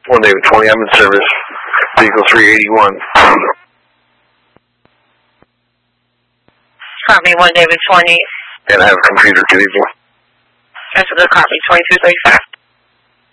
1 David 20, I'm in service. Vehicle 381. Copy, 1 David 20. And I have a computer capable. That's a good copy, 2235.